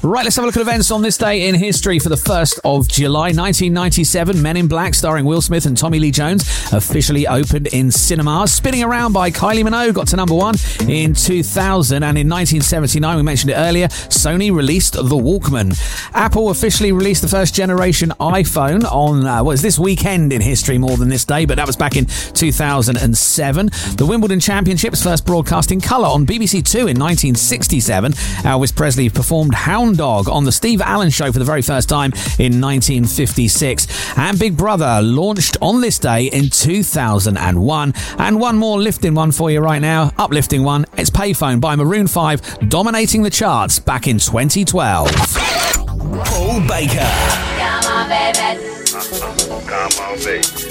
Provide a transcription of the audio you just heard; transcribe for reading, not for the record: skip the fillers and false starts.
Right, let's have a look at events on this day in history. For the 1st of July 1997, Men in Black, starring Will Smith and Tommy Lee Jones, officially opened in cinemas. Spinning Around by Kylie Minogue got to number 1 in 2000. And in 1979, we mentioned it earlier, Sony released the Walkman. Apple officially released the first generation iPhone on, this weekend in history more than this day, but that was back in 2007. The Wimbledon Championships first broadcast in colour on BBC Two in 1967. Elvis Presley performed Hound Dog on the Steve Allen Show for the very first time in 1956. And Big Brother launched on this day in 2001. And one more lifting one for you right now, uplifting one. It's Payphone by Maroon 5, dominating the charts back in 2012. Paul Baker. Come on, baby. Come on, baby.